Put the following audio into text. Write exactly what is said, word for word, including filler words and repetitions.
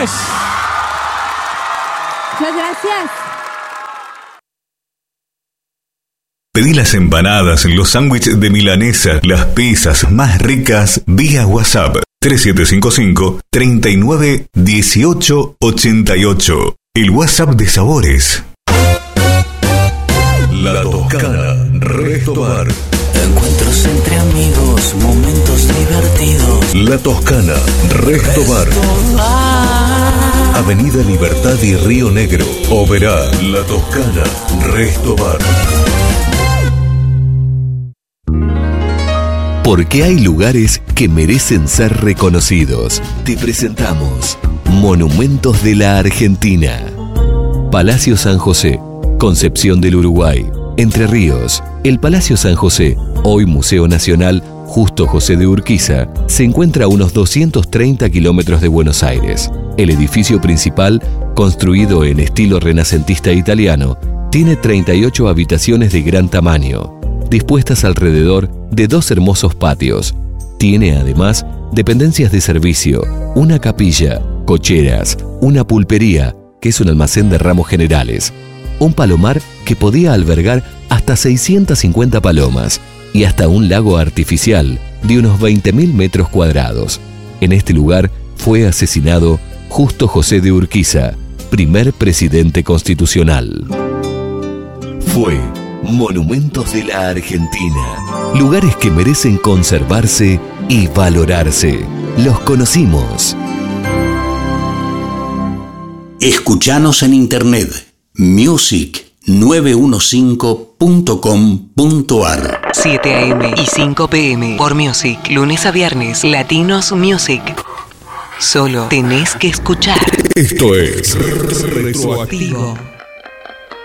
Flash. Muchas gracias. Pedí las empanadas, los sándwiches de milanesa, las pizzas más ricas vía WhatsApp tres siete cinco cinco, treinta y nueve, dieciocho, ochenta y ocho. El WhatsApp de sabores. La Toscana Resto Bar. Encuentros entre amigos, momentos divertidos. La Toscana Resto Bar. Avenida Libertad y Río Negro. Oberá. La Toscana Resto Bar. Porque hay lugares que merecen ser reconocidos. Te presentamos Monumentos de la Argentina. Palacio San José, Concepción del Uruguay, Entre Ríos. El Palacio San José, hoy Museo Nacional Justo José de Urquiza, se encuentra a unos doscientos treinta kilómetros de Buenos Aires. El edificio principal, construido en estilo renacentista italiano, tiene treinta y ocho habitaciones de gran tamaño, dispuestas alrededor de dos hermosos patios. Tiene además dependencias de servicio, una capilla, cocheras, una pulpería, que es un almacén de ramos generales, un palomar que podía albergar hasta seiscientas cincuenta palomas y hasta un lago artificial de unos veinte mil metros cuadrados. En este lugar fue asesinado Justo José de Urquiza, primer presidente constitucional. Fue Monumentos de la Argentina. Lugares que merecen conservarse y valorarse. Los conocimos. Escuchanos en internet. music nueve quince punto com punto ar. siete a eme y cinco pe eme por Music. Lunes a viernes, Latinos Music. Solo tenés que escuchar. Esto es Retroactivo.